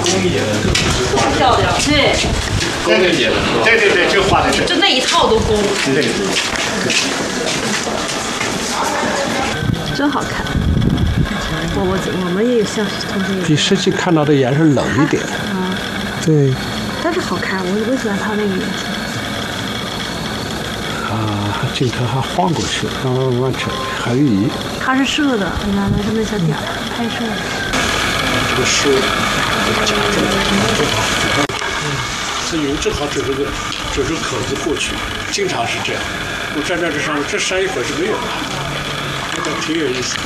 漂亮，对。 对，就画的是。 就那一套都工。 对。 真好看。我们也像同学。 比实际看到的颜色冷一点。 啊。 对。 但是好看，我喜欢它那个颜色。 啊，镜头还晃过去，慢慢扯，还有移。 它是摄的，你看它这么小点儿拍摄的。 这个是夹住了，这云正好走这口子过去，经常是这样。我站在这上面，这山一会儿是没有的，这个挺有意思。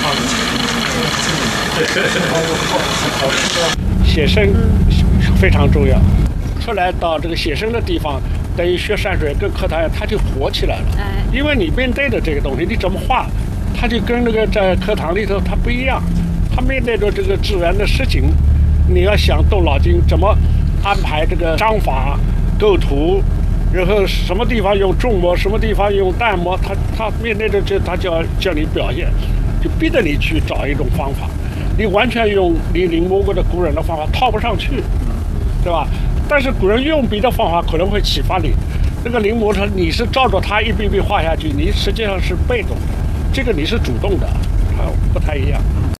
写生非常重要，出来到这个写生的地方，等于学山水跟课堂它就活起来了。因为你面对的这个东西，你怎么画，它就跟那个在课堂里头它不一样。他面对着这个自然的事情，你要想动脑筋怎么安排这个章法、构图，然后什么地方用重墨，什么地方用淡墨，他面对着这，他就要叫你表现，就逼着你去找一种方法。你完全用你临摹过的古人的方法套不上去，对吧？但是古人用笔的方法可能会启发你。这个临摹它你是照着它一笔笔画下去，你实际上是被动的，这个你是主动的，它不太一样。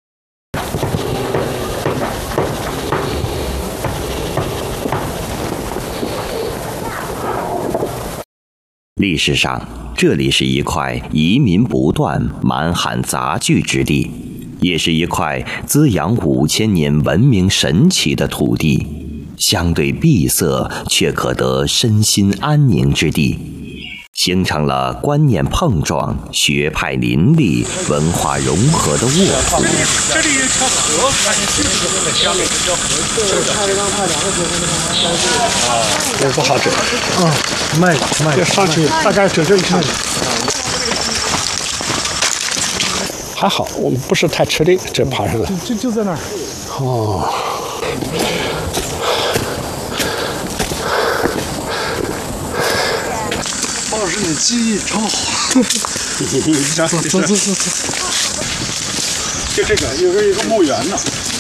历史上，这里是一块移民不断、满汉杂聚之地，也是一块滋养5000年文明神奇的土地，相对闭塞却可得身心安宁之地，形成了观念碰撞、学派林立、文化融合的卧铺。 这里有条河，就是这个下面这条河。也不好走。慢，就上去大概走这一下。还好，我们不是太吃力，这爬上来。 就在那儿。 哦。 包老师，你记忆超好。走。 就这个有一个墓园呢。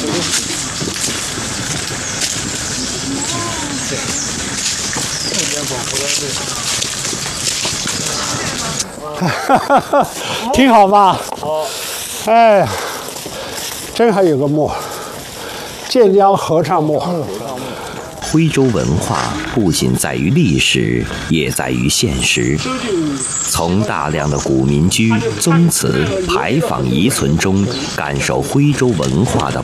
挺好吧？好。哎呀，真还有个墓，建江合唱墓。 徽州文化不仅在于历史，也在于现实。从大量的古民居、宗祠、牌坊遗存中，感受徽州文化的